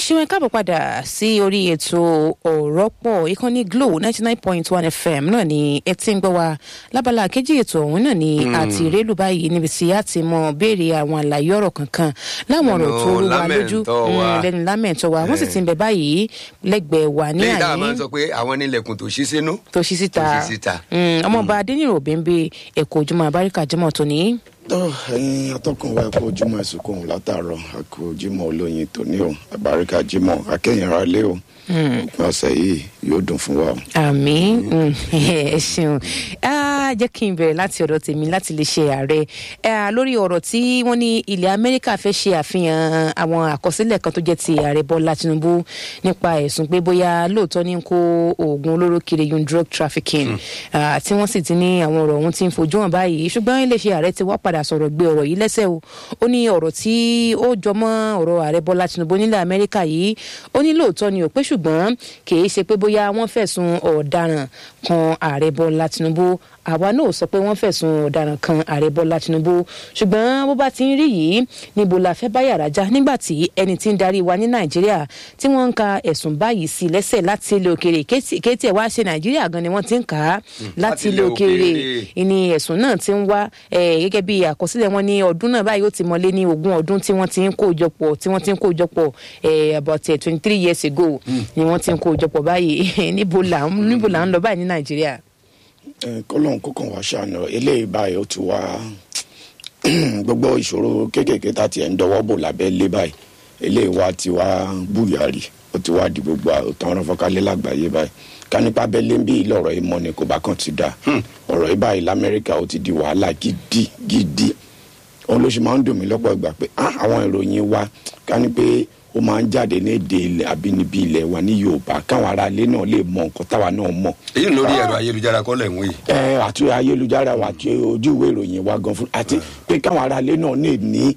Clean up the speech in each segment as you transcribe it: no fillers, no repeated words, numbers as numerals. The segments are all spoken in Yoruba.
ṣeun káàbọ̀ padà sí orí ètò ọ̀rọ̀ pọ̀ ìkànnì Glo 99.1 FM náà ni ẹ ti ń gbọ́ wa lábala kejì ètò ọ̀hún náà ni àti ìrẹ́lù báyìí níbi tí a ti mọ béèrè àwọn àlàyé ọ̀rọ̀ kankan láwọn ọ̀rọ̀ tó rú wa lójú lẹ́nu lámẹ̀ntọ́ wa wọ́n sì ti ń bẹ báyìí lẹ́gbẹ̀ẹ́ wa ní àyè. lẹ́yìn táwọn máa ń sọ pé àwọn nílẹ̀kùn tó ṣí sínú tó ṣí síta ọmọọba adéníran òbẹ́ńbẹ́ ẹ̀kọ́ ojúmọ́ abáríkà jẹ́mọ̀ tó ní. ẹ̀yin atọ́kùn wa ẹ̀kọ́ ojúmọ́ ẹ̀sùnkùn látàárọ̀ ẹ̀kọ́ ojúmọ́ olóyin tòní o àbáríkà jímọ̀ akẹ́yìnra lé o òpin ọ̀sẹ̀ yìí yóò dùn fún wa o. àmín ẹ ṣeun jẹ́ kí n bẹ̀rẹ̀ láti ọ̀dọ̀ tèmi láti lè ṣe ààrẹ lórí ọ̀rọ̀ tí wọ́n ní ilẹ̀ Amẹ́ríkà fẹ́ ṣe àfihàn àwọn àkọsílẹ̀ kan tó jẹ́ ti ààrẹ Bọ́lá Tinubu nípa ẹ̀sùn pé bóyá lóòótọ́ ní kó oògùn olóró kiri yun drug trafficking tí wọ́n sì ti ní àwọn ọ̀rọ̀ ọ̀hún ti ń fojú hàn báyìí ṣùgbọ́n iléeṣẹ́ ààrẹ ti wá padà sọ̀rọ̀ gbé ọ̀rọ̀ yìí lẹ́sẹ̀ o ó ní ọ̀rọ̀ tí ó jọmọ́ ọ̀rọ̀ ààrẹ Bọ́lá Tinubu nílẹ̀ Amẹ́ríkà yìí ó ní lóòótọ́ ni ò pé ṣùgbọ́n kì í ṣe pé bóyá wọ́n fẹ̀sùn ọ̀daràn kan ààrẹ Bọ́lá Tinubu àwa náà sọ pé wọ́n fẹ̀sùn ọ̀daràn kan ààrẹ Bọ́lá Tinubu ṣùgbọ́n bó bá ti ń rí yìí níbo la fẹ́ bá yàrá já nígbà tí ẹni tí ń darí wa ní Nàìjíríà tí wọ́n ń ka ẹ̀sùn báyìí sí lẹ́sẹ̀ láti ilẹ̀ òkèèrè kéétì ẹ̀ wá ṣe Nàìjíríà gan ni wọ́n ti ń kà á láti ilẹ̀ òkèèrè ìní ẹ̀sùn náà ti ń wá gẹ́gẹ́ bí àkọsílẹ̀ wọn ní ọdún náà báyìí ó ti mọ́lé ní 20 ọdún tí wọ́n ti ń kó jọpọ̀ about 23 years ago ni wọ́n ti ń kó jọpọ̀ báyìí níbo là ń lọ báyìí ní Nàìjíríà. Kọ́lọ́hún kó kàn wá ṣàánú eléyìí báyìí ó ti wá gbogbo ìṣòro kéékèèké tá tiẹ̀ ń dọwọ́ bò lábẹ́ lé báyìí eléyìí wá ti wá búyàrí ó ti wá di gbogbo àwòtán ọ̀rọ̀ fọ́kálẹ́ lágbàáyé báyìí ká nípa abẹ́lé ń bí ìlọ̀rọ̀ yìí mọ́ ni kò bá kàn ti dà ọ̀rọ̀ yìí báyìí l'Amẹ́ríkà ó ti di wàhálà gidi òun ló ṣe máa ń dùn mí lọ́pọ̀ ìgbà pé àwọn ìròyìn wa ká ní pé ó máa ń jáde ní èdè ilẹ̀ àbínibí ilẹ̀ wa ní Yorùbá káwọn ará ilé náà lè mọ nǹkan táwa náà mọ̀. èyí lórí ẹ̀rọ ayélujára kọ́ lẹ̀ ń wí. àti ayélujára wa àti ojú ìwé ìròyìn wa gan fún àti pé káwọn ará ilé náà lè ní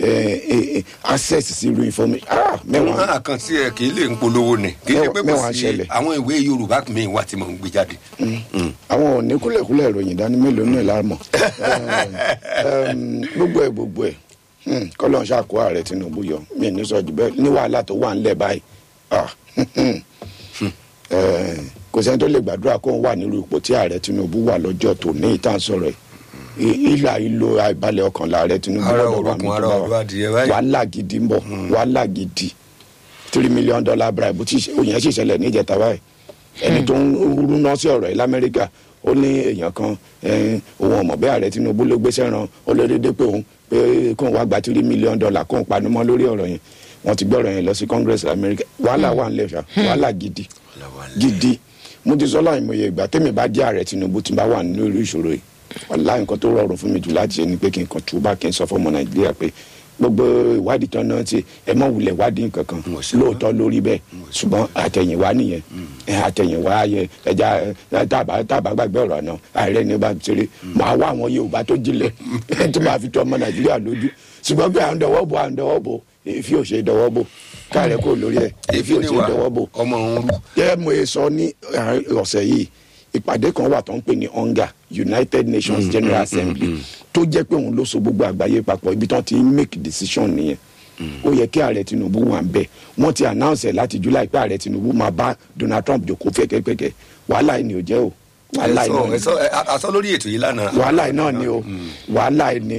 access sí irú information. mẹ́wàá àkàntì ẹ̀ kì í lè ń polówó ni kì í ṣe pé kò sí àwọn ìwé Yorùbá mi wà tí mò ń gbé jáde. àwọn ò ní kúlẹ̀kúlẹ̀ ìròyìn dání mélòó náà láàmọ̀ gbogbo ẹ̀ kọ́lọ́n ṣàkó ààrẹ Tinubu yọ mí ní sọ jù bẹ́ẹ̀ ní wàhálà tó wà ńlẹ̀ báyìí kò sẹ́ni tó lè gbàdúrà kó ń wà nírú ipò tí ààrẹ Tinubu wà lọ́jọ́ tó ní ìtàn sọ̀rọ̀ ìlò àìbalẹ̀ ọkàn láàrẹ Tinubu lọ́dọ̀ wà mí tó bá wà wàhálà gidi ń bọ̀ wàhálà gidi $3 million bribe tí òyìn sì ṣẹlẹ̀ níjẹta báyìí ẹni tó ń rúná sí ọ̀rọ̀ yìí l'Amẹ́ríkà ó ní èèyàn kan òun ọmọ bẹ́ẹ̀ ààrẹ Tinubu ló gbéṣẹ́ ran ó lé dédé pé òun pé kóun wá gba $3 million kóun panumọ́ lórí ọ̀rọ̀ yẹn wọ́n ti gbé ọ̀rọ̀ yẹn lọ sí Congress America wàhálà wà ń lẹ̀ ṣá wàhálà gidi mo ti sọ láì mọye ìgbà tẹ́mi bá jẹ́ ààrẹ Tinubu tí n bá wà nínú irú ìṣòro yìí wàhálà nǹkan tó rọrùn fún mi jù láti ṣe ni pé kí n kàn túbà kí n sọ fọmọ Nàìjíríà pé gbogbo ìwádìí tán náà ti ẹ mọ wulẹ̀ wádìí nǹkan kan lóòótọ́ lórí bẹ́ẹ̀ ṣùgbọ́n àtẹ̀yìnwá nìyẹn àtẹ̀yìnwá yẹn ẹja tábà gbàgbé ọ̀rọ̀ náà ààrẹ ní bá ti rí màá wá àwọn Yorùbá tó jinlẹ̀ tí màá fi tọ́ ọmọ Nàìjíríà lójú ṣùgbọ́n pé à ń dọwọ́ bò èéfì ò ṣe dọwọ́ bò káàrẹ̀ kò lórí ẹ̀ èéfì ò ṣe dọwọ́ bò. jẹ́ mo sọ ní ọ̀sẹ̀ yìí ìpàdé kan wà tó ń pè ní UNGA United Nations General Assembly tó jẹ́ pé òun ló so gbogbo àgbáyé papọ̀ ibi tán ti make decision nìyẹn ó yẹ kí ààrẹ Tinubu wà ń bẹ̀ wọ́n ti announce ẹ̀ láti July pé ààrẹ Tinubu máa bá Donald Trump jókòó fẹ́kẹ́fẹ́kẹ́ wàhálà yìí ni ò jẹ́ o wàhálà yìí náà ni àsọ lórí ètò yìí lánàá wàhálà yìí náà ni o wàhálà yìí ni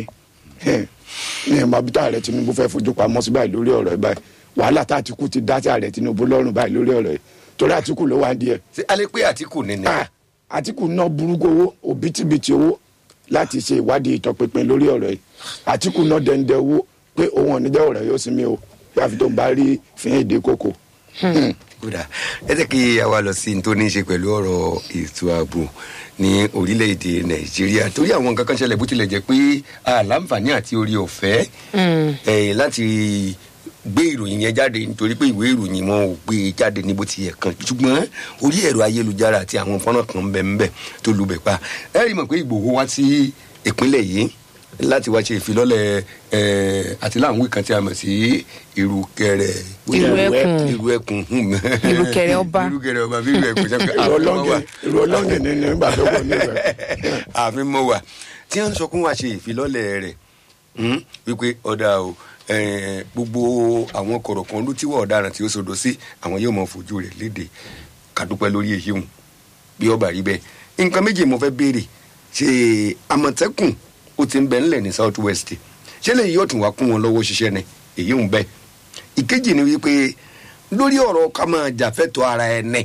ní ẹ̀ máa bí tá ààrẹ Tinubu fẹ́ fojú pamọ́ sí báyìí lórí ọ̀rọ̀ ẹ̀ báyìí wàhálà tá Àtíkù ti dá sí ààrẹ Tinubu lọ́rùn báyìí lórí ọ̀rọ̀ ẹ̀ torí Àtíkù ló wá díẹ̀. ṣé alẹ́ pé Àtíkù ni Àtíkù ná burúkú owó òbítíbitì owó láti ṣe ìwádìí ìtọpinpin lórí ọ̀rọ̀ yìí Àtíkù ná dẹ́ndẹ́ owó pé òun ọ̀nìjẹ́ ọ̀rọ̀ yóò sinmi o pé àfi tó ń bá rí fìhìn èdè kòkò. kódà ẹ jẹ́ kí a wá lọ sí ní tó ní í ṣe pẹ̀lú ọ̀rọ̀ ètò ààbò ní orílẹ̀-èdè Nàìjíríà torí àwọn nǹkan kan ṣẹlẹ̀ bó tilẹ̀ jẹ́ pé àlàǹfààní àti orí ọ̀fẹ́ láti gbé ìròyìn yẹn jáde nítorí pé ìwé ìròyìn wọn ò gbé jáde ní bó ti yẹ kan ṣùgbọ́n orí ẹ̀rọ ayélujára àti àwọn fọ́nrán kan bẹ́ẹ̀ tó lù bẹ̀ pa ẹ rí mọ̀ pé Ìgbòho wá sí ìpínlẹ̀ yìí láti wá ṣe ìfilọ́lẹ̀ àti láwọn kan tí a mọ̀ sí ìrùkẹ̀rẹ̀ ìrùkẹ̀rẹ̀ ọba bí ìrù ẹkùn ṣẹ́fẹ̀ ìrù ọlọ́ngẹ̀ ní ìgbà tó wọ̀ ní ìrù àmì mọ́ wà tí wọ́n sọ kún wá ṣe ìfilọ́lẹ̀ rẹ̀ wípé ọ̀dà o gbogbo àwọn kọ̀rọ̀kan ló tíwọ́ ọ̀daràn tí ó sọdọ̀ sí àwọn yóò mọ fojú rẹ̀ léde kàdúpẹ́ lórí èyí hùn bí ọba rí bẹ́ẹ̀. nǹkan méjì mo fẹ́ béèrè ṣe àmọ̀tẹ́kùn ó ti ń bẹ ńlẹ̀ ní south west ṣé lè yóò tún wá kún wọn lọ́wọ́ ṣiṣẹ́ ni èyí ń bẹ. ìkejì ni wípé lórí ọ̀rọ̀ ká máa jàfẹ́tọ̀ ara ẹni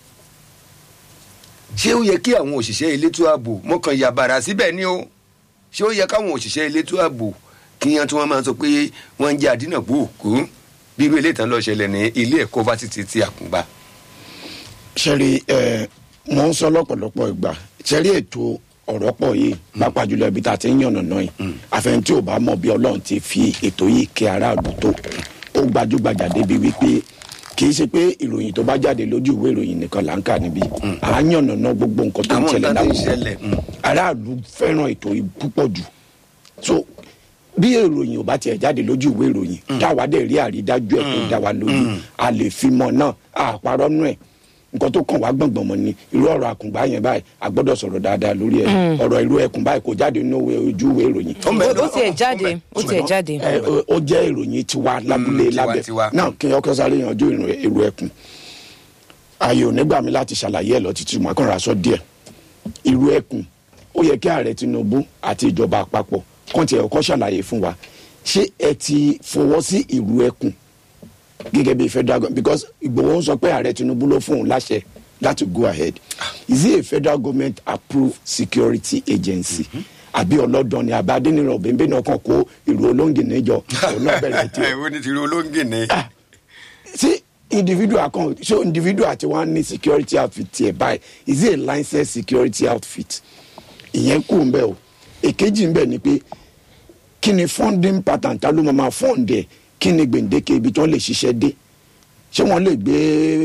ṣé ó yẹ kí àwọn òṣìṣẹ́ elétò ààbò mọ́kàn yàbàrà síbẹ̀ ni ó ṣé ó yẹ káwọn òṣìṣẹ́ elétò ààbò kí wọ́n tún máa sọ pé wọ́n ń jẹ́ àdínàgbò òkú bí irú ilé ìtàn lọ ṣẹlẹ̀ ní ilé ẹ̀kọ́ fásitì ti Àkùngbá. ṣẹ́rí mo ń sọ lọ́pọ̀lọpọ̀ ìgbà ṣẹ́rí ètò ọ̀rọ̀ pọ̀ yìí pápá jùlọ ibi tá a ti ń yànnà náà yìí àfẹn tí ò bá mọ̀ bí Ọlọ́run ti fi ètò yìí kí aráàlú tó ó gbajúgbajà débi wípé kì í ṣe pé ìròyìn tó bá jáde lójú ìwé ìròyìn nìkan là ń kà níbí à ń yànnà náà gbogbo nǹkan tó ń ṣẹlẹ̀ láwùjọ aráàlú fẹ́ràn ètò yìí púpọ̀ jù so bí ìròyìn ò bá tiẹ̀ jáde lójú ìwé ìròyìn táwa dẹ̀ rí àrídájú ẹ̀ tó dá wa lójú a lè fi mọ̀ náà àparọ́ nù ẹ̀ nǹkan tó kàn wá gbọ̀ngbọ̀n mọ́ ni irú ọ̀rọ̀ Àkùngbá yẹn báyìí a gbọ́dọ̀ sọ̀rọ̀ dáadáa lórí ẹ̀ ọ̀rọ̀ irú ẹkùn báyìí kò jáde nínú ojú ìwé ìròyìn. ó tiẹ̀ jáde. ó jẹ́ ìròyìn tiwa lábúlé lábẹ́ náà kí ọkọ sáré yanjú irú ẹkùn ayé ò nígbà mi láti ṣàlàyé ẹ̀ lọ títí mọ́ akọ́nra sọ díẹ̀ irú ẹkùn ó yẹ kí ààrẹ Tinubu àti ìjọba àpapọ̀ kàn tiẹ̀ ọkọ ṣàlàyé fún wa ṣé ẹ ti fọwọ́ sí irú ẹkùn gẹ́gẹ́ bí federal government because Ìgbòho ń sọ pé ààrẹ Tinubu ló fún un láṣẹ láti go ahead is it a federal government approved security agency àbí ọlọ́dọ̀ ni àbí adéníran bẹ́ẹ̀ náà kàn kó ìrù olóńgìn níjọ òun náà bẹ̀rẹ̀ tí. ẹ̀wọ́n ni ti ru olóńgìn ní. ṣé individual kan ṣé individual àti wọn ní security outfit tiẹ̀ báyìí is it a licensed security outfit ìyẹn kù ń bẹ̀ o èkejì ń bẹ̀ ni pé kí ni funding pattern ta ló máa fund ẹ̀ kí ni gbèǹdéke ibi tí wọ́n lè ṣiṣẹ́ dé ṣé wọ́n lè gbé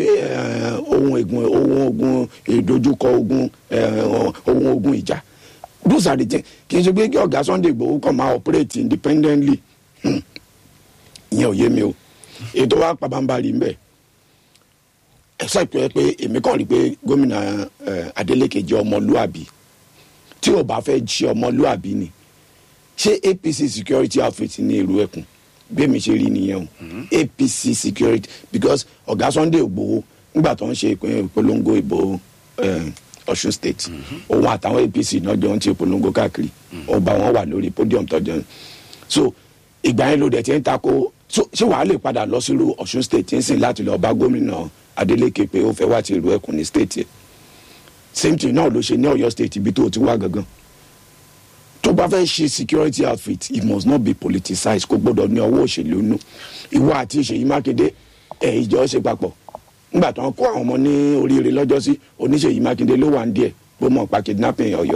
ohun ogun ìdojúkọ ohun ogun ìjà those are the things kì í ṣe pé kí ọ̀gá Sunday Igboho kàn máa operate independently ìyẹn ò yé mi o ètò wa pàbàmbarì ń bẹ except pé èmi kàn rí pé gómìnà Adeleke jẹ́ ọmọlúàbí tí ò bá fẹ́ ṣe ọmọlúàbí ni ṣé APC security outfit ní ìlú ẹkùn bí èmi ṣe rí nìyẹn o APC security because ọ̀gá Sunday Igboho nígbà tó ń ṣe ìpolongo ìbò Ọ̀ṣun state òun àtàwọn APC náà jọ ń ṣe ìpolongo káàkiri ọba wọn wà lórí podium tọjọ so ìgbà yẹn ló dẹ̀ ti ń tako ṣé wàá lè padà lọ sílùú Ọ̀ṣun state ń sìn láti lọ bá gómìnà Adeleke pé ó fẹ́ wá ti ìlú ẹkùn ní state yẹn same thing náà ló ṣe ní Ọ̀yọ́ state ibi tó ti wá gangan tó bá fẹ́ ṣe security outfit it must not be politicized kò gbọ́dọ̀ ní ọwọ́ òṣèlú nù ìwọ àti Ṣèyí Mákindé ìjọ ṣe papọ̀ nígbà tó ń kó àwọn ọmọ ní oríire lọ́jọ́sí oníṣèyí Mákindé ló wà ń díẹ̀ bó mọ̀ pa kidnapping Ọ̀yọ́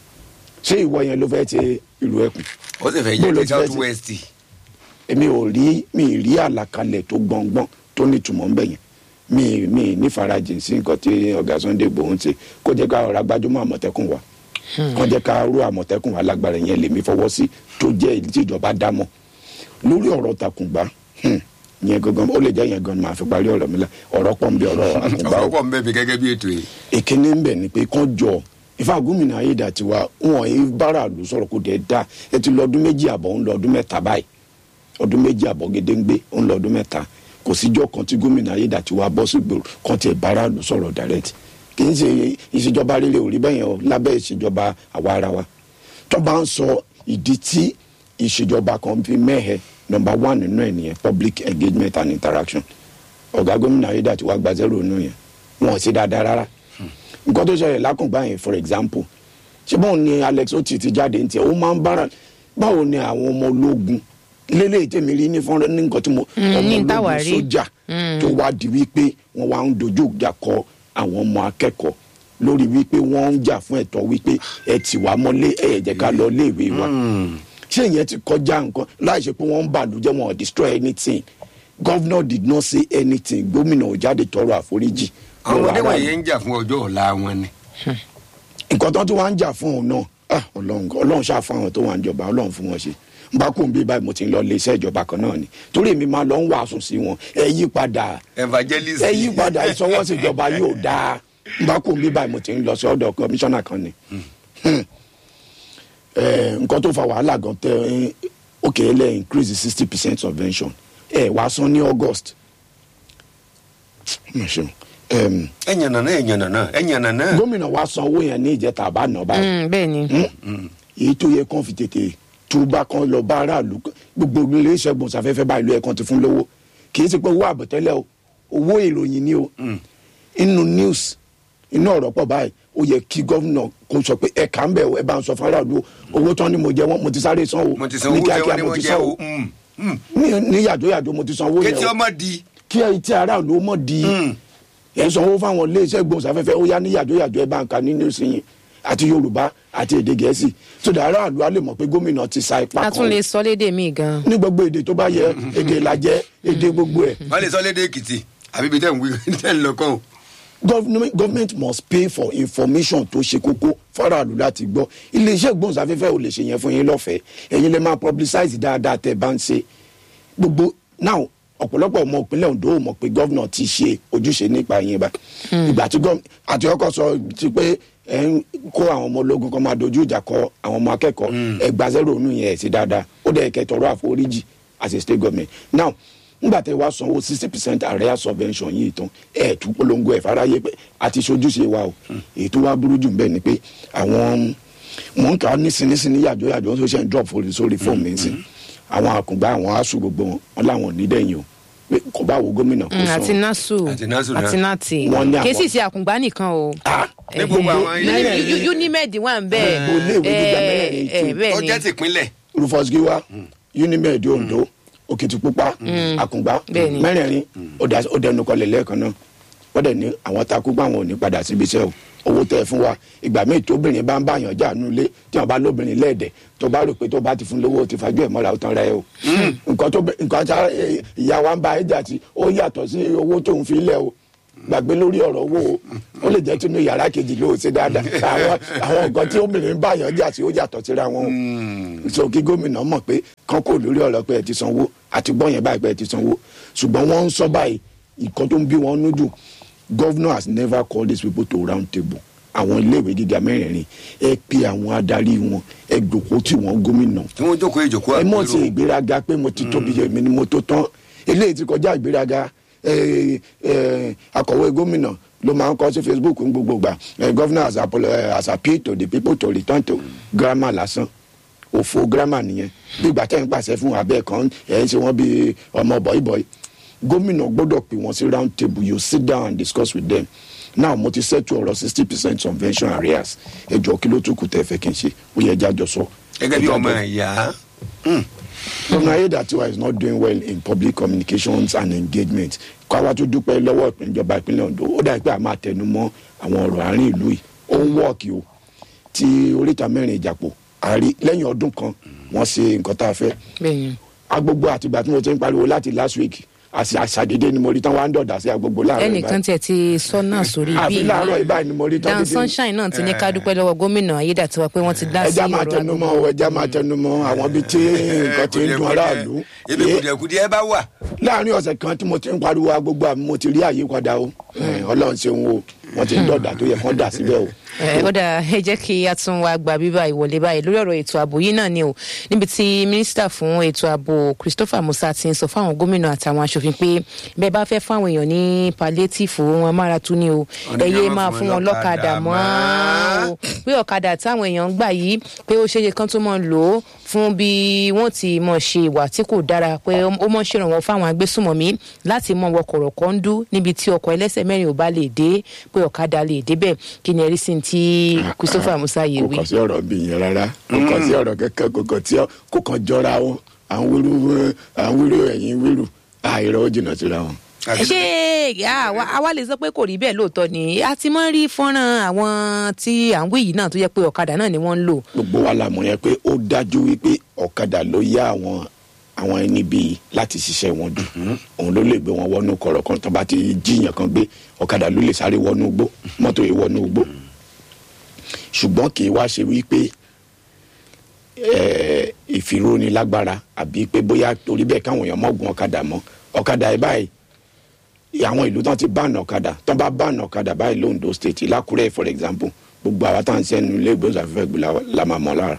ṣé ìwọ yẹn ló fẹ́ ṣe ìlú ẹkùn. ó sì fẹ́ yẹ kí south west. èmi ò rí àlàkalẹ̀ tó gbọ̀ngbọ̀n tó nítumọ̀ ń bẹ̀ yẹn mi ní farajìn sí nǹkan tí ọ̀gá Sunday Igboho ń ṣe kó jẹ́ ká ọ̀rọ̀ agbájúmọ̀ Àmọ̀tẹ́kùn wa kàn jẹ́ ká rú Àmọ̀tẹ́kùn wa lágbára yẹn lèmi fọwọ́ sí tó jẹ́ èyí tí ìjọba dámọ̀ lórí ọ̀rọ̀ Tàkùngbá yẹn gangan ó lè jẹ́ yẹn gan máa fi parí ọ̀rọ̀ mi la ọ̀rọ̀ pọ̀ ń bẹ ọ̀rọ̀ Àkùngbá ọ̀rọ̀ pọ̀ ń bẹ bí gẹ́gẹ́ bí ètò yìí. ìkíní ń bẹ ni pé kán jọ Ifá gómìnà Ayédàtiwa wọn yìí bára lù sọ̀rọ̀ kó dẹ̀ dá ẹ ti lọ ọdún méjì àbọ̀ ń lọ ọdún mẹ́ta báyìí ọdún méjì àbọ̀ gédéǹgbé ń lọ ọdún mẹ́ta kò síjọ́ kan tí gómìnà Ayédàtiwa bọ́ sí gbòòrò kan tiẹ̀ bára lù sọ̀rọ̀ direct kì í ṣe ìṣèjọba rere ò rí bẹ́ẹ̀ yẹn o lábẹ́ ìṣèjọba àwa ara wa tó bá ń sọ ìdí tí ìṣèjọba kan fi mẹ́hẹ̀ number one nínú ẹ̀ nìyẹn public engagement and interaction ọ̀gá gómìnà Ayédàtiwa gba zero nínú yẹn wọn ò sí dáadáa rárá nǹkan tó ṣẹlẹ̀ lákùngbà yẹn for example ṣé báwo ni Alex Oti ti jáde ní tiẹ̀ ó máa ń bára báwo ni àwọn ọmọ ológun lélẹ́yìí tèmi rí ní fọ́nrán ní nǹkan tí mo ọmọ ológun sójà tó wá di wípé wọ́n wá ń dojú ìjà kọ àwọn ọmọ akẹ́kọ̀ọ́ lórí wípé wọ́n ń jà fún ẹ̀tọ́ wípé ẹ tì wá mọ́lé ẹ jẹ́ ká lọ léèwé wa ṣé ìyẹn ti kọjá nǹkan láì ṣe pé wọ́n ń bàlújẹ́ wọn ò destroy anything governor did not say anything gómìnà ò jáde tọrọ àforíjì. àwọn ọmọdé wọ̀nyí ń jà fún ọjọ́ ọ̀la wọn ni. nǹkan tó tún wá ń jà fún òun náà ọlọ́run ṣáà fún àwọn tó wà ń jọba ọlọ́run fún wọn ṣe n bá kún bí báyìí mo ti ń lọ lé iṣẹ́ ìjọba kan náà ni torí èmi máa lọ ń wàásù sí wọn ẹ yí padà evangelist ẹ yí padà ìṣọwọ́sí ìjọba yóò dáa n bá kún bí báyìí mo ti ń lọ sí ọ̀dọ̀ kọmíṣánná kan ni nǹkan tó fa wàhálà gan tẹ okay ẹ increase 60% subvention wàá san ní August. ẹ̀yànnà. gómìnà wa san owó yẹn ní ìjẹta àbáná báyìí. bẹ́ẹ̀ni. èyí tó yẹ kán fi tètè túbà kan lọ bá aráàlú gbogbo ilé iṣẹ́ gbòǹsàfẹ́fẹ́ báyìí ló yẹ kán ti fún lówó kì í ṣe pé owó àbọ̀tẹ́lẹ̀ o owó ìròyìn ni o. inú news inú ọ̀rọ̀ pọ̀ báyìí ó yẹ kí gómìnà kó sọ pé ẹ̀ka ń bẹ̀ ẹ bá ń sọ fún aráàlú owó tán ni mo jẹ wọ́n mo ti sáré san o ní kíákíá mo ti san o ní yàjó mo ti san owó yẹn o kí ọmọ di kí ẹ ti aráàlú mọ̀ di ẹ sanwó fáwọn iléeṣẹ́ gbòǹsàfẹ́fẹ́ ó yá ní yàjó ẹ bá ń ka ní news yín àti Yorùbá àti èdè Gẹ̀ẹ́sì tó dà aráàlú á lè mọ̀ pé gómìnà ti sa ipá kan. a tún lè sọ lédè míì gan. ní gbogbo èdè tó bá yẹ èdè ìlàjẹ èdè gbogbo ẹ. wọ́n lè sọ lédè Èkìtì àbí ibi tẹ́ ń lọ kàn. Government must pay for information tó ṣe kókó fọ́nràlú láti gbọ́ iléeṣẹ́ gbòǹsàfẹ́fẹ́ ò lè ṣe yẹn fún yín lọ́fẹ̀ẹ́ ẹ̀yin lè máa publicize dáadáa tẹ́ bá ń ṣe gbogbo now ọ̀pọ̀lọpọ̀ ọmọ ìpínlẹ̀ Ondo mọ̀ pé gọ́vnà ti ṣe ojúṣe nípa yẹn bá ìgbà tí àti ọkọ̀ sọ ti pé ẹ ń kó àwọn ọmọ ológun kan máa dojú ìjà kọ àwọn ọmọ akẹ́kọ̀ọ́ ẹgbà zero nù yẹn ẹ̀ sí dáadáa ó dẹ̀ kẹ́ tọrọ àforíjì as a state government now nígbà tẹ́ wá sanwó 60% area subvention yìí tán ẹ̀ tún polongo ẹ̀ fáráyé pé àti sojúṣe wa o èyí tó wá burú jù bẹ́ẹ̀ ni pé àwọn mò ń kà á nísinsìnyí yàjọ́ tó ṣe ń drop sórí fóònù mi sí àwọn àkùngbà àwọn aṣù gbogbo wọn làwọn onídẹ̀yìn o pé kò bá wo gómìnà kó sàn. àti nasu àti nati kèsì sí àkùngbà nìkan o. ní gbogbo àwọn ilé unimed wà ń bẹ́ẹ̀. gbogbo iléèwé gíga mẹ́rẹ̀ẹ̀rin ó jẹ́ tìpínlẹ̀. Rufus Giwa unimed Ondo Òkìtìpupa àkùngbà mẹ́rẹ̀ẹ̀rin ó dẹnu kọlẹ̀ lẹ́ẹ̀kan náà wọ́n dẹ̀ ní àwọn takú gbà wọn ò ní padà síbi iṣẹ́ o owó tẹ fún wa ìgbà míì tóbìnrin bá ń báyàn jà nulẹ̀ tí wọn bá lóbìnrin lẹ́ẹ̀dẹ̀ tó bá rò pé tó bá ti fún lówó ti fajú ẹ̀ mọ́ra ó tán rẹ o nǹkan tá ìyá wa ń bá ẹjà tí ó yàtọ̀ sí owó tó ń fi lẹ̀ o gbàgbé lórí ọ̀rọ̀ owó o ó lè jẹ́ tinú yàrá kejì ló ṣe dáadáa àwọn nǹkan tí obìnrin ń báyàn jà tí ó yàtọ̀ síra wọn o so kí gómìnà mọ̀ pé kán kò lórí ọ̀rọ̀ pé ẹ ti sanwó àti gbọ́ yẹn báyìí pé ẹ ti sanwó ṣùgbọ́n wọ́n ń sọ báyìí nǹkan tó ń bí wọn nújù governor has never called these people to round table àwọn iléèwé gíga mẹ́rẹ̀ẹ̀rin ẹ pe àwọn adarí wọn ẹ jókòó tí wọ́n gómìnà. tí wọ́n jókòó ìjókòó àpérò. ẹ mọ̀ sí ìgbéraga pé mo ti tóbi èmi ni mo tó tán eléyìí ti kọjá ìgbéraga akọ̀wé gómìnà ló máa ń kọ sí Facebook ń gbogbo gbà governor has appealed to the people to return to grammar lásán òfò grammar nìyẹn bí ìgbà tẹ́ ń pàṣẹ fún abẹ́ kan ẹ̀ ń ṣe wọ́n bí ọmọ bọ̀ìbọ̀ì gómìnà gbọ́dọ̀ pè wọ́n sí round table you sit down and discuss with them now mo ti settle ọ̀rọ̀ 60% subvention areas ẹjọ́ kí ló tún kù tẹ́ fẹ́ kí n ṣe ó yẹ ẹja jọ sọ. gẹ́gẹ́ bí ọmọ ìyá. Governor Aiyedatiwa is not doing well in public communications and engagement káwá tó dúpẹ́ lọ́wọ́ ìjọba ìpínlẹ̀ Ondo ó dàbí pé a máa tẹnu mọ́ àwọn ọ̀rọ̀ àárín ìlú yìí ó ń wọ́ọ̀kì o ti oríta mẹ́rin ìjàpọ̀ àrí lẹ́yìn ọdún kan wọ́n ṣe nǹkan tá a fẹ́ agbogbo àtìgbà tí mo ti ń pariwo láti last week àṣàdédé ni mo rí tán wá ń dọ̀dà sí agbogbo láàárọ̀ ìbáyìí. ẹnìkan tiẹ̀ ti sọ náà sórí bíi àfi láàárọ̀ ìbáyìí ni mo rí tán. Dan Sunshine náà ti ní ká dúpẹ́ lọ́wọ́ gómìnà Aiyedatiwa pé wọ́n ti dá sí ọ̀rọ̀ agbègbè. ẹja máa tẹnumọ́ àwọn bíi tí nǹkan ti ń dun aráàlú. ebi kùdìẹ̀kùdìẹ̀ bá wà. láàárín ọ̀sẹ̀ kan tí mo ti ń pariwo agbogbo àmì mo ti rí àyípadà o Ọlọ́run ṣeun o wọ́n ti ń dọ̀dà tó yẹ kán dà síbẹ̀ o. ó dà ẹ jẹ́ kí a tún wá gba bíbá ìwọlé báyìí lórí ọ̀rọ̀ ètò ààbò yìí náà ni o níbi tí mínísítà fún ètò ààbò Christopher Musa ti ń sọ fáwọn gómìnà àtàwọn aṣòfin pé bẹ́ẹ̀ bá fẹ́ fáwọn èèyàn ní palliative wọn mára tún ní o ẹ̀yẹ máa fún wọn lọ́kadà mọ́ o pé ọ̀kadà táwọn èèyàn ń gbà yìí pé ó ṣeé ṣe kán tó mọ̀ lò ó fún bí wọ́n ti mọ̀ ṣe ìwà tí kò dára pé ó mọ̀ ṣèrànwọ́ fáwọn agbésùmọ̀mí láti mọ̀ wọ kọ̀rọ̀kọ́ ń dú níbi tí ọkọ̀ ẹlẹ́sẹ̀ mẹ́rin ò bá lè dé pé ọ̀kadà lè débẹ̀ kí ni ẹ̀rí sí ti Christopher Musa yìí wí. kò kàn sí ọ̀rọ̀ bí yẹn rárá kò kàn sí ọ̀rọ̀ kẹ́kẹ́ kò kàn jọra wọn àwọn wíru ẹ̀yìn wíru àìrọ̀ ó jìnnà síra wọn. ṣé àwa lè sọ pé kò rí bẹ́ẹ̀ lóòótọ́ ni a ti mọ́ rí fọ́nrán àwọn tí à ń wí yìí náà tó yẹ pé ọ̀kadà náà ni wọ́n ń lò. gbogbo wa la mọ̀ yẹn pé ó dájú wípé ọ̀kadà ló yá àwọn ẹni bíi láti ṣiṣẹ́ wọn dùn òun ló lè gbé wọn wọnú kọ̀rọ̀ kan tó bá ti jíyàn kan gbé ọ̀kadà ló lè sáré wọnú igbó mọ́tò yìí wọnú igbó ṣùgbọ́n kì í wá ṣe wípé ìfirónilágbára àbí pé bóyá torí bẹ́ẹ̀ káwọn èèyàn mọ́gun ọ̀kadà mọ́ ọ̀kadà ẹ̀ báyìí àwọn ìlú tán ti báànà ọ̀kadà tán bá báànà ọ̀kadà báyìí l'Ondo state l'Ákúrẹ́ for example gbogbo àwa tá à ń sẹ́nu ilé ìgbésẹ̀ afẹ́fẹ́ gbé la máa mọ̀ lára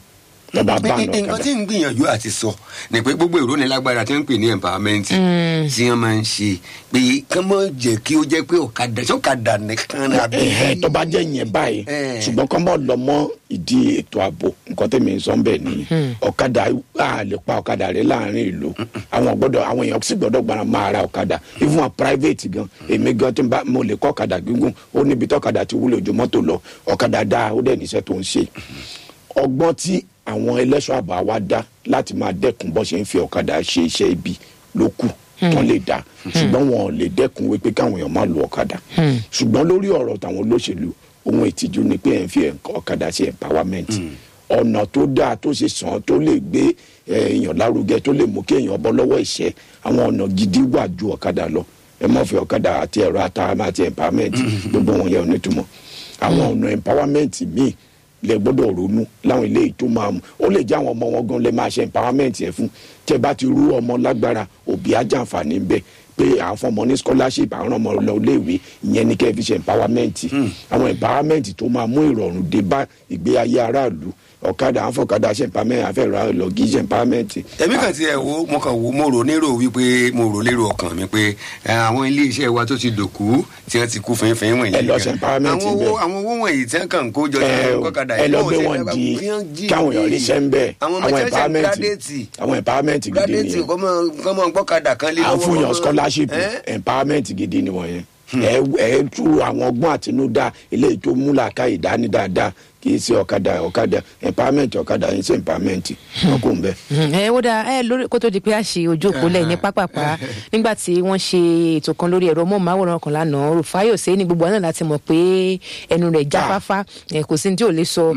nǹkan tí ń gbìyànjú àti sọ ni pé gbogbo èrò ní lágbára tí wọ́n ń pè ní empowerment tí wọ́n máa ń ṣe pé kí wọ́n jẹ́ kí ó jẹ́ pé ọ̀kadà nìkan àbí. tó bá jẹ́ yẹn báyìí ṣùgbọ́n kọ́ mọ́ lọ mọ́ ìdí ètò ààbò nǹkan tẹ̀mí ń sọ ń bẹ̀ ni ọ̀kadà a lè pa ọ̀kadà rẹ láàrin ìlú àwọn èèyàn sì gbọ́dọ̀ gbára máa ra ọ̀kadà even a private gan èmi gan tí mo lè kọ́ ọ̀kadà gígùn ó níbi tọ́kadà ti wúlò ju mọ́tò lọ ọ̀kadà dáa ó dẹ̀ níṣẹ́ tó ń ṣe ọgbọ́n tí àwọn ẹlẹ́ṣọ́ ààbò àwa dá láti máa dẹ́kun bó ṣe ń fi ọ̀kadà ṣe iṣẹ́ ibi ló kù tó lè dá ṣùgbọ́n wọn ò lè dẹ́kun wípé káwọn èèyàn máa lo ọ̀kadà ṣùgbọ́n lórí ọ̀rọ̀ tàwọn olóṣèlú ohun ìtìjú ni pé ẹ̀ ń fi ọ̀kadà ṣe empowerment ọ̀nà tó dáa tó ṣe sàn tó lè gbé èèyàn lárugẹ tó lè mú kí èèyàn bọ́ lọ́wọ́ ìṣẹ́ àwọn ọ̀nà gidi wà ju ọ̀kadà lọ ẹ mọ̀ fi ọ̀kadà àti ẹ̀rọ àtàwọn àti empowerment gbogbo wọn yẹn ò nítumọ̀ àwọn ọ̀nà empowerment míì lè gbọ́dọ̀ ronú láwọn ilé tó máa mú ó lè jẹ́ àwọn ọmọ wọn gan lè máa ṣe empowerment yẹn fún tẹ́ bá ti rú ọmọ lágbára òbí ajáǹfààní bẹ́ẹ̀ pé àwọn fọmọ ní scholarship àwọn ọmọ lọ iléèwé ìyẹn ní kẹ́ fi ṣe empowerment àwọn empowerment tó máa mú ìrọ̀rùn dé bá ìgbé ayé aráàlú ọ̀kadà àfọ̀kadà ṣe empowerment àfẹ́rẹ́ lọ́gí ṣe empowerment. èmi kàn ti ẹ̀ wo mo kàn wo mo rò nírò wípé mo rò lérò ọkàn mi pé àwọn ilé iṣẹ́ wa tó ti dòkú tí wọ́n ti kú fínfín wọ̀nyí. ẹ lọ ṣe empowerment bẹ́ẹ̀ àwọn owó wọ̀nyí tí wọ́n kàn kó jọ ọ̀kadà ẹ lọ gbé wọn di káwọn èèyàn rí iṣẹ́ ń bẹ̀ àwọn empowerment gidi ni àfúnyàn scholarship empowerment gidi ni wọ̀nyẹn ẹ tú àwọn ọgbọ́n àtinúdá eléyìí tó múlà ká ìdání dáadáa kì í ṣe ọ̀kadà empowerment ọ̀kadà yìí ṣe empowerment wọn kò ń bẹ. ẹ ó dáa lórí kó tó di pé a ṣe ojú òpó lẹ́yìn ní pápápá nígbà tí wọ́n ṣe ètò kan lórí ẹ̀rọ móhùnmáwòrán kan lánàá Rufai Oseni gbogbo náà láti mọ̀ pé ẹnu rẹ̀ jáfáfá kò sí ní tí ò lè sọ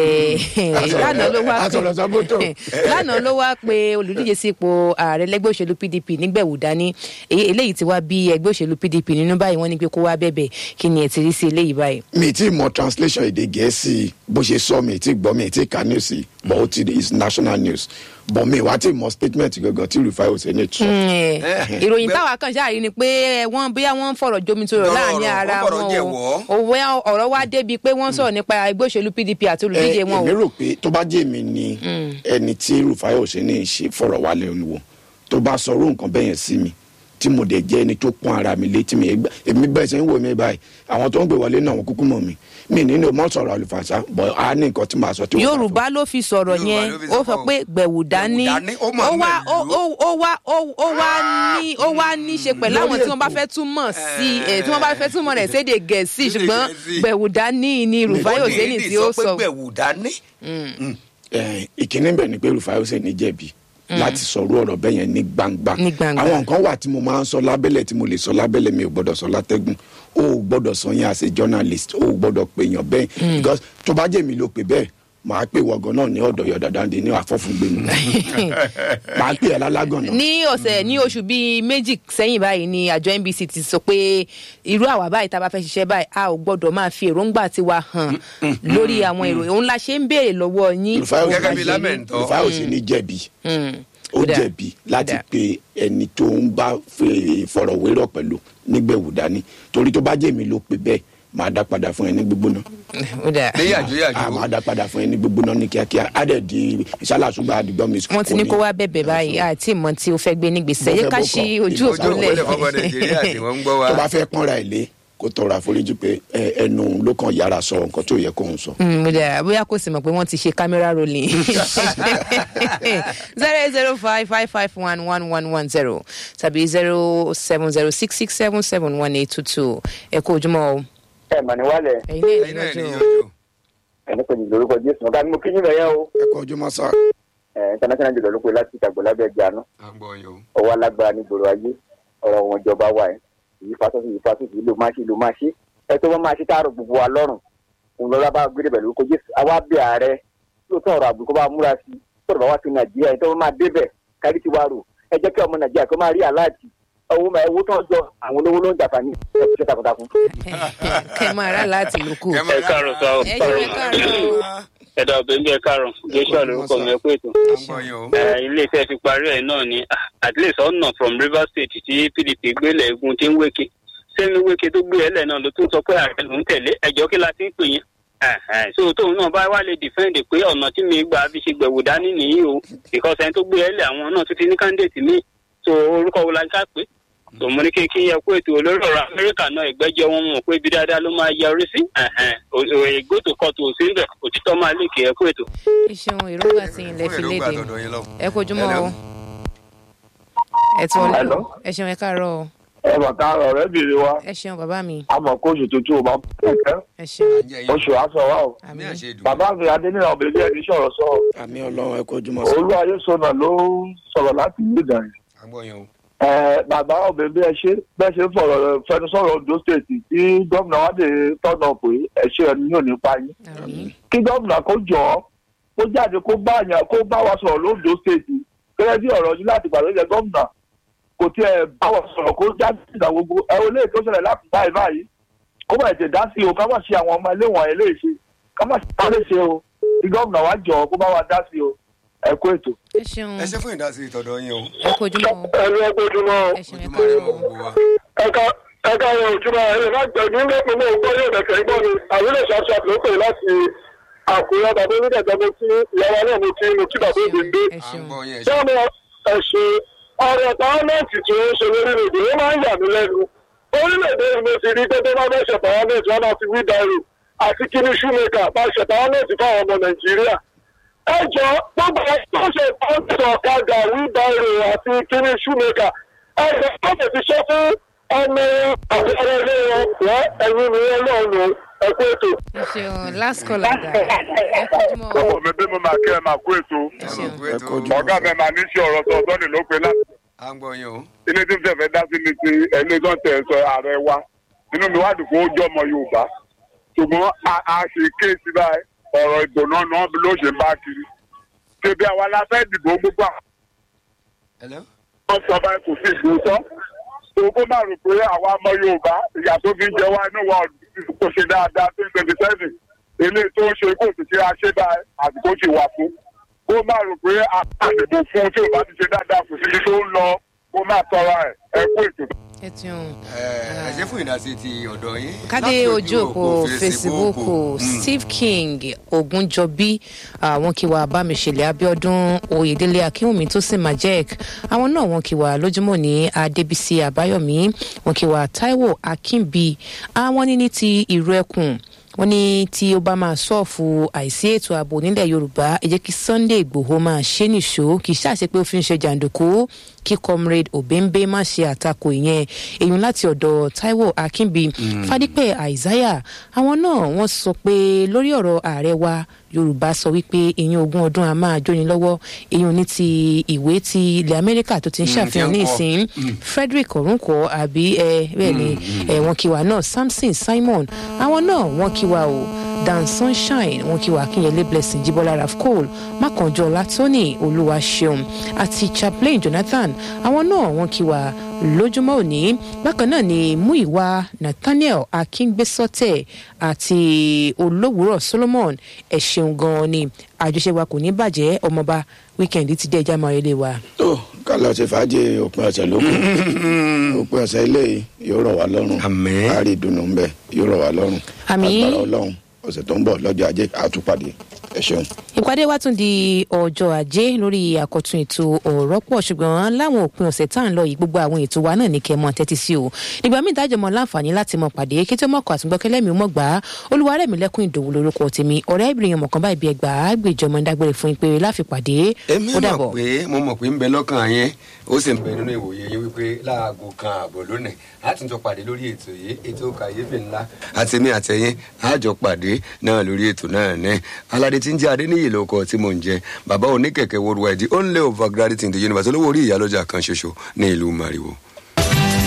lánàá ló wá pé olùdíje sí ipò ààrẹ lẹ́gbẹ́ òṣèlú PDP nígbẹ̀wò dání eléyìí ti wá bí ẹgbẹ́ òṣèlú PDP nínú báyìí wọ́n ní pé kó wá bẹ̀bẹ̀ kí ni ẹ̀ ti rí sí eléyìí báyìí. mi ti mọ translation èdè Gẹ̀ẹ́sì bó ṣe sọ mi ti gbọ́ mi ti ka news but ó ti is national news but mi wá ti mọ statement gangan tí Rufai Oseni sọ. ìròyìn táwa kan ṣáà rí ni pé bóyá wọ́n ń fọ̀rọ̀ jomitoro láàrin ara wọn o ọ̀rọ̀ wá débi pé wọ́n sọ̀rọ̀ nípa ẹgbẹ́ òṣèlú PDP àti olùdíje wọn o. èmi rò pé tó bá jẹ́ mi ni ẹni tí Rufai Oseni ṣe fọ̀rọ̀ wá lẹ́nu wò tó bá sọ̀rọ̀ nǹkan bẹ́yẹn sí mi tí mo dẹ̀ jẹ́ ẹni tó pọ́n ara mi létí mi èmi bẹ́ẹ̀ sẹ́yìn wò mí báyìí àwọn tó ń gbé wọlé náà wọ́n kúkú mọ̀ mi nínú mọ́ sọ̀rọ̀ àlùfàṣà bọ̀ á ní nǹkan tí màá sọ tí ó wà fún. Yorùbá ló fi sọ̀rọ̀ yẹn ó sọ pé gbẹ̀wù dání ó wá ní ṣe pẹ̀lú àwọn tí wọ́n bá fẹ́ túmọ̀ sí tí wọ́n bá fẹ́ túmọ̀ rẹ̀ sédè Gẹ̀ẹ́sì ṣùgbọ́n gbẹ̀wù dání ni Rufai Oseni tí ó sọ. ìkíní bẹ̀ ni pé Rufai Oseni jẹ̀bi láti sọ̀rọ̀ ọ̀rọ̀ bẹ́ẹ̀ yẹn ní gbangba àwọn nǹkan wà tí mo máa ń sọ lábẹ́lẹ̀ tí mo lè sọ lábẹ́lẹ̀ mi ò gbọ́dọ̀ sọ látẹ́gùn o ò gbọ́dọ̀ sọ yẹn as a journalist o ò gbọ́dọ̀ pè yàn bẹ́ẹ̀ because tó bá jẹ́ mi ló pè bẹ́ẹ̀ màá pè wọ̀gàn náà ní ọ̀dọ̀ yọ̀ dáadáa ní àfọ́fúngbẹ́nu màá pè ẹ́ lálágàn náà. ní oṣù bíi méjì sẹ́yìn báyìí ni àjọ NBC ti sọ pé irú àwa báyìí tá a bá fẹ́ ṣiṣẹ́ báyìí a ò gbọ́dọ̀ máa fi èròǹgbà tiwa hàn lórí àwọn ìròyìn òun la ṣe ń béèrè lọ́wọ́ yín. Rufai Oseni jẹ̀bi ó jẹ̀bi láti pe ẹni tó ń bá fọ̀rọ̀wérọ̀ pẹ̀lú nígbẹ̀wò dání torí tó bá jẹ́ mi ló pe bẹ́ẹ̀ máa dá padà fún ẹni gbígbóná. máa dá padà fún ẹni gbígbóná ní kíákíá á dẹ̀ di ìṣàlàṣùgbà àdìgbọ́n mi. wọ́n ti ní kó wá bẹ̀bẹ̀ báyìí àti ìmọ̀ tí o fẹ́ gbé nígbèsè yẹ ká ṣí ojú òpólẹ̀. tó bá fẹ́ pọ́nra ẹ̀ lé kó tọrọ àforíjì pé ẹnu ló kàn yára sọ nǹkan tó yẹ kó ń sọ. bóyá kò sì mọ̀ pé wọ́n ti ṣe kámẹ́rà rolling 08055511110 tàbí 07066771822 ẹ kú ojúmọ́ o. ẹ mà ní wálẹ̀. ẹ̀yin náà ní ọjọ́. ẹni pẹ̀lú lórúkọ Jésù ọ̀gá ni mo kí yín bẹ̀yẹn o. ẹ kú ojúmọ́ sá. international jùlọ ló pe láti ìtàgbọ́ lábẹ́ ẹja náà. ọwọ́ alágbára ní gbòòrò ayé ọ̀rọ̀ wọn jọba wà ẹ́ ìyífásọ́sì ló máa ṣe ẹ tó wọ́n máa ṣe táàrọ̀ gbogbo wa lọ́rùn òun lọ́la bá gbé pẹ̀lú orúkọ Jésù àwa bẹ̀ ààrẹ lóòótọ́ ọ̀rọ̀ àbùkù bá múra sí tọ́rọ̀ bá wá sí Nàìjíríà ẹ̀ tó wọ́n máa débẹ̀ kárí ti wá rò ẹ jẹ́ kí ọmọ Nàìjíríà kó máa rí aláàtì owó tó ń jọ àwọn olówó ló ń jàpá ní ẹ̀kúṣẹ́ takuntakun. kẹ máa rà láti lóko. ẹ káàárọ̀ sá o. ẹ ṣe ẹ káàárọ̀ o. ẹ̀dá ọ̀bẹ ń bí ẹ káàárọ̀ Joshua lórúkọ mi ẹ pé ètò. ilé iṣẹ́ ti parí ẹ̀ náà ni at least ọ̀nà from Rivers State tí PDP gbélé egun tí ń wéke sẹ́mi wéke tó gbé ẹlẹ́ náà ló tún sọ pé ààrẹ ló ń tẹ̀lé ẹjọ́ kí la ti ń pè yẹn so tóun náà bá wá lè defend pé ọ̀nà tí mi gbà fi ṣe gbẹ̀wò dání nìyí o because ẹni tó gbé ẹlẹ́ àwọn náà tún ti ní candidate mi so orúkọ wo la ń ká pé so mo ní kí yẹ kó ètò olórí ọ̀rọ̀ Amẹ́ríkà náà ìgbẹ́jọ́ wọn mọ̀ pé ibi dáadáa ló máa yọrí sí ègbó tó kọ́ tó sí níbẹ̀ òtítọ́ máa lékè ẹ kó ètò. ìṣeun ìrúgbà tí ilẹ̀ fi léde ẹ kojúmọ́ o ẹ tí wọ́n lé ẹ ṣeun ẹ káàárọ̀ o. ẹ mà káàárọ̀ ọ̀rẹ́ bìrì wa. ẹ ṣeun bàbá mi. a mọ̀ kó oṣù tuntun ò máa kẹ́kẹ́. ẹ ṣeun. oṣù aṣọ wa o. bàbá mi adéníyàn obìnrin ẹni sọ̀rọ̀ sọ. àmì ọlọ́run ẹ kojúmọ́ sí. olú ayé sọnà ló sọ̀rọ̀ láti ìlú Ìdànrè. Bàbá obìnrin bẹ́ẹ̀ ṣe ń fẹnu sọ̀rọ̀ Ondo State tí gómìnà wa dé tọ́nà pé ẹ̀ṣẹ̀ ẹni yóò nípa yín. kí gómìnà kó jọ kó jáde kó bá wa sọ̀rọ̀ l'Ondo State gẹ́gẹ́ bí ọ̀rọ̀ yìí láti pàdé ilẹ̀ gómìnà kò tí ẹ bá wa sọ̀rọ̀ kó jáde ìgbà gbogbo ẹ olè tó ṣẹlẹ̀ láti báyìí kó bá ètè dá sí o ká má ṣe àwọn ọmọ ilé wọn eléyìí ká má ṣe léṣe o kí gómìnà wa jọ kó bá wa dá sí o ẹ kú ètò. ẹ ṣeun. ẹ ṣe fún ìdásí ìtọ́dọ̀ yín o. ẹ kojúmọ́. ẹ kojúmọ́. ẹ ṣeun ẹ káàárọ̀. ẹ káàárọ̀ ojúmọ́ ẹ láti ẹ̀gbọ́n ní ìpínlẹ̀ ògbó yóò dẹ̀kẹ́ gbọ́ mi àwílẹ̀ ṣàṣà ló pè láti Àkúrẹ́ bàbá onídàgbà mo ti ìyàwó náà mo kí bàbá òbí ẹ ṣeun. sọ́mọ ẹ̀ṣẹ̀ ọ̀rọ̀ pàámẹ́ǹtì tí ó ń ṣe lórílẹ̀‐èdè ó máa ń yà mí lẹ́nu orílẹ̀‐èdè mo ti rí pé tó bá fẹ́ ṣe pàámẹ́ǹtì wọn máa fi wíìdárò àti kíní ṣúmẹ́kà bá ṣe pàámẹ́ǹtì fáwọn ọmọ Nàìjíríà ẹ jọ gbogbo ẹgbẹ́ ṣe pàámẹ́ǹtì ọ̀kadà wíìdárò àti kíní ṣúmẹ́kà ẹ jọ pàámẹ́ǹtì ti ṣe fún ọmọ àti ọmọ ilé wọn ẹ̀yìn mi ọlọ́run ẹ̀kú ètò. ẹ ṣeun last call àgbà ẹ kojúmọ́. ọmọ mi bí mo máa kí ẹ máa kú ètò ẹ ṣeun. ọ̀gá mi máa ní sí ọ̀rọ̀ sọ ọ̀dọ́ni ló pe láti. à ń gbọ́ yín o. ilé tí mo fẹ́ dá sí ni ti ẹni tó ń tẹ̀ sọ ààrẹ wa nínú mi wá dùn kó jọ ọmọ Yorùbá ṣùgbọ́n a ṣe kéèsì báyìí ọ̀rọ̀ ìgbóná náà ló ṣe bá kiri ṣèbí àwa la fẹ́ dìbò gbogbo àwọn. wọ́n sọ báyìí kò sí ìgbóná owó máa rò pé àwa ọmọ Yorùbá ìyà tó fi ń jẹ wá inú wa kò ṣe dáadáa 2027 eléyìí tó ń ṣe kò sì ṣe àṣebá àsìkò ṣì wà fún kó má rò pé àdìbò fún tí ò bá ti ṣe dáadáa kò síbi tó ń lọ kó má tọra ẹ kú ètò. ẹ tiun. ẹ ṣe fún ìdásí ti ọ̀dọ̀ yín. kádé ojú òpó Facebook Steve King Ogunjọbí àwọn kí wa Bámiṣẹlẹ̀ Abíọ́dún Oyèdélé Akínwùmí tó sì Majek àwọn náà wọn kí wa lójúmọ́ ní Adébísí Àbáyọ̀mí wọn kí wa Táíwò Akínbí àwọn ní ti ìró ẹkùn wọ́n ní tí ó bá máa sọ́ọ̀fù àìsí ètò ààbò nílẹ̀ Yorùbá ẹ jẹ́ kí Sunday Ìgbòho máa ṣe nìṣó kì í ṣàṣe pé ó fi ń ṣe jàǹdùkú kí comrade Obembe má ṣe àtakò ìyẹn èyí láti ọ̀dọ̀ Táíwò Akínbí Fádípẹ̀ Isaiah àwọn náà wọ́n sọ pé lórí ọ̀rọ̀ ààrẹ wa Yorùbá sọ wípé ìyẹn ogún ọdún a máa jóni lọ́wọ́ èyí ní ti ìwé ti ilẹ̀ Amẹ́ríkà tó ti ń ṣàfihàn ní ìsìn Frederick Orunko àbí bẹ́ẹ̀ ni wọ́n kí wa náà Samson Simon àwọn náà wọ́n kí wa o Dan Sunshine wọ́n kí wa Akínyẹlé Blessing Jíbọ́lá Rafcol Mákànjọ́lá Tony Olúwaṣeun àti Chaplain Jonathan àwọn náà wọ́n kí wa lójúmọ́ òní bákan náà ni Múìwá Nathaniel Akíngbésọ́tẹ̀ àti Olówùúrọ̀ Solomon ẹ ṣeun gan-an ni àjọṣe wa kò ní bàjẹ́ ọmọọba wíkẹ̀ndì ti dé ẹja máa relé wa. tó kálọ̀ ṣe fàájì òpin ọ̀sẹ̀ lókun òpin ọ̀sẹ̀ ilé yóò rọ̀ wá lọ́rùn kárí ìdùnnú ń bẹ yóò rọ̀ wá lọ́rùn agbára Ọlọ́run ọ̀sẹ̀ tó ń bọ̀ lọ́jọ́ ajé àtúpàdé ẹ ṣeun. ìpàdé wa tún di ọjọ́ ajé lórí àkọ́tún ètò ọ̀rọ̀ pọ̀ ṣùgbọ́n láwọn òpin ọ̀sẹ̀ tá à ń lọ yìí gbogbo àwọn ètò wa náà ní kẹ́ mọ́ tẹ́tí sí o nígbà míì dájọ́ mọ́ láǹfààní láti mọ̀ pàdé kí tó mọ̀kọ́ àtúngbọ́kẹ́lẹ́ mi mọ̀ gbà á Olúwarẹ̀mílẹ́kùn Ìdòwú lórúkọ tèmi ọ̀rẹ́ ìbìrìyàn mọ̀kàn báyìí bí ẹgbàá gbèjọ́ mọ́ dágbére fún ìpè láfi pàdé ó dàbọ̀. mo mọ̀ pé ń bẹ lọ́kàn yẹn ó sì ń bẹ nínú ìwòye yín wípé láago kan ààbọ̀ lónìí láti jọ pàdé lórí ètò yìí ètò kàyéfì ńlá àtẹ̀mí àtẹ̀yìn àjọ pàdé náà lórí ètò náà ní aládé tí ń jẹ́ Adéníyì lóko tí mò ń jẹ bàbá oníkẹ̀kẹ́ worldwide the only overgraduate in the universe olówó orí ìyálọ́jà kan ṣoṣo ní ìlú Màrìwò.